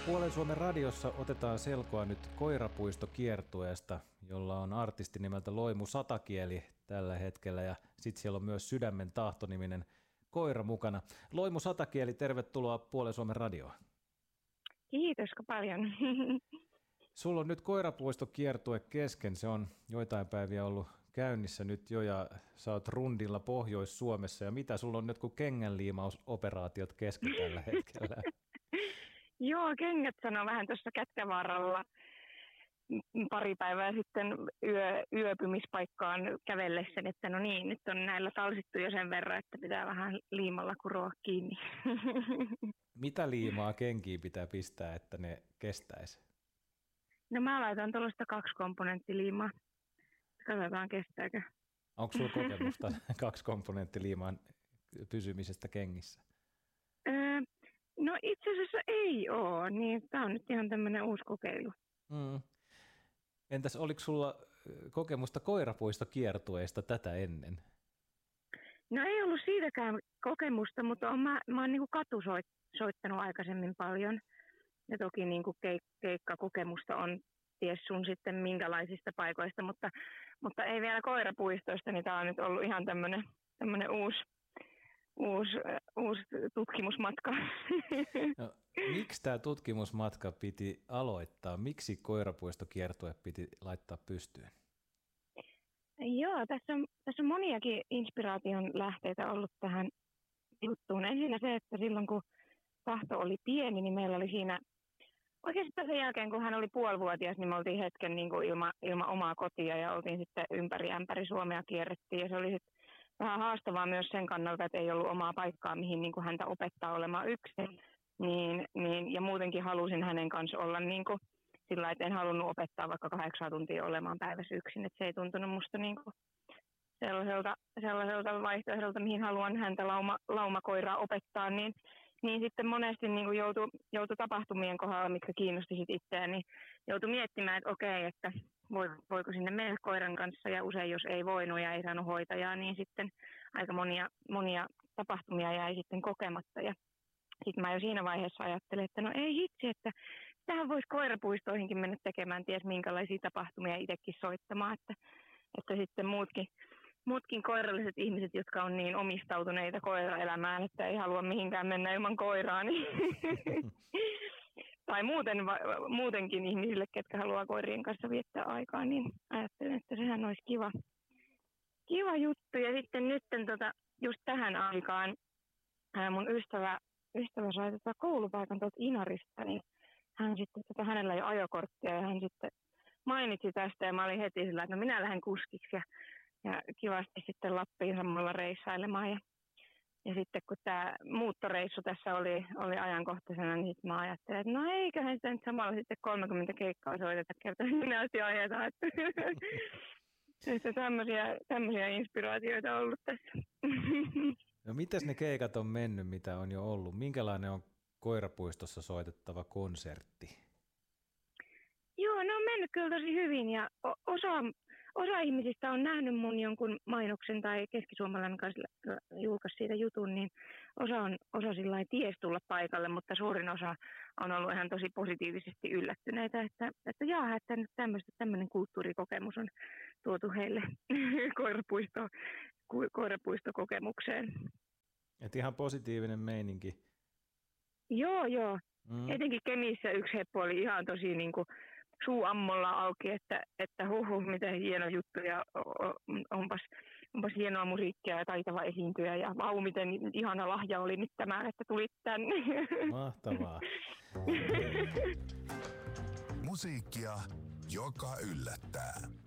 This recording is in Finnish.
Puolen Suomen radiossa otetaan selkoa nyt koirapuistokiertueesta, jolla on artisti nimeltä Loimu Satakieli tällä hetkellä ja sitten siellä on myös Sydämen tahto-niminen koira mukana. Loimu Satakieli, tervetuloa Puolen Suomen radioon. Kiitos paljon. Sulla on nyt koirapuistokiertue kesken, se on joitain päiviä ollut käynnissä nyt jo ja sä oot rundilla Pohjois-Suomessa ja mitä sulla on nyt kun kengänliimausoperaatiot kesken tällä hetkellä? Joo, kengät sanoo vähän tuossa Kätkävaaralla pari päivää sitten yöpymispaikkaan kävellessä, että no niin, nyt on näillä talsittu jo sen verran, että pitää vähän liimalla kuroa kiinni. Mitä liimaa kenkiin pitää pistää, että ne kestäisi? No mä laitan tuollaista 2-komponenttiliimaa. Katsotaan kestääkö. Onko sulla kokemusta 2-komponenttiliiman pysymisestä kengissä? No itse asiassa ei ole, niin tämä on nyt ihan tämmöinen uusi kokeilu. Entäs oliko sulla kokemusta koirapuistokiertueista tätä ennen? No ei ollut siitäkään kokemusta, mutta mä oon niinku katusoittanut aikaisemmin paljon. Ja toki niinku keikkakokemusta on ties sun sitten minkälaisista paikoista, mutta ei vielä koirapuistoista, niin tämä on nyt ollut ihan tämmöinen uusi tutkimusmatka. No, miksi tämä tutkimusmatka piti aloittaa? Miksi koirapuistokiertue piti laittaa pystyyn? Joo, tässä on moniakin inspiraation lähteitä ollut tähän juttuun. Ensinnä se, että silloin kun Tahto oli pieni, niin meillä oli siinä oikeastaan sen jälkeen, kun hän oli 5,5-vuotias, niin me oltiin hetken niin kuin ilman omaa kotia ja oltiin sitten ympäri Suomea kierrettiin. Ja se oli sitten vähän haastavaa myös sen kannalta, että ei ollut omaa paikkaa, mihin niin kuin häntä opettaa olemaan yksin. Ja muutenkin halusin hänen kanssa olla niin kuin sillä, että en halunnut opettaa vaikka 8 tuntia olemaan päivässä yksin. Että se ei tuntunut musta niin kuin sellaiselta vaihtoehdolta, mihin haluan häntä laumakoiraa opettaa, niin sitten monesti niin kuin joutui tapahtumien kohdalla, mitkä kiinnosti sit itseään, niin joutui miettimään, että okei, että voiko sinne mennä koiran kanssa, ja usein jos ei voinut ja ei saanut hoitajaa, niin sitten aika monia tapahtumia jäi sitten kokematta. Ja sitten mä jo siinä vaiheessa ajattelin, että no ei hitsi, että tähän voisi koirapuistoihinkin mennä tekemään ties minkälaisia tapahtumia itsekin soittamaan, että sitten muutkin koiralliset ihmiset, jotka on niin omistautuneita koiraelämään, että ei halua mihinkään mennä ilman koiraa, niin tai muutenkin ihmisille, ketkä haluaa koirien kanssa viettää aikaa, niin ajattelen, että sehän olisi kiva juttu. Ja sitten nyt just tähän aikaan mun ystävä sai koulupaikan tuolta Inarista, niin hän sitten, hänellä ei ole ajokorttia, ja hän sitten mainitsi tästä, ja mä olin heti sillä, että no minä lähden kuskiksi, ja kivasti sitten Lappiin samalla reissailemaan. Ja sitten kun tämä muuttoreissu tässä oli ajankohtaisena, niin sitten mä ajattelin, että no eiköhän sitä nyt samalla sitten 30 keikkaa soiteta kertaa minä aiheuta. Että tämmöisiä inspiraatioita on ollut tässä. No mitäs ne keikat on mennyt, mitä on jo ollut? Minkälainen on koirapuistossa soitettava konsertti? Joo, ne on mennyt kyllä tosi hyvin ja osa ihmisistä on nähnyt mun jonkun mainoksen tai Keskisuomalainen kanssa julkaisi siitä jutun, niin osa sillä ties tulla paikalle, mutta suurin osa on ollut ihan tosi positiivisesti yllättyneitä, että nyt tämmöinen kulttuurikokemus on tuotu heille koirapuistokokemukseen. Et ihan positiivinen meininki. Joo. Etenkin Kemissä yksi heppu oli ihan tosi niin kuin suu ammolla auki, että miten hieno juttu ja onpas hienoa musiikkia ja taitava esiintyjä ja vau, miten ihana lahja oli nyt tämä, että tulit tänne. Mahtavaa. Musiikkia, joka yllättää.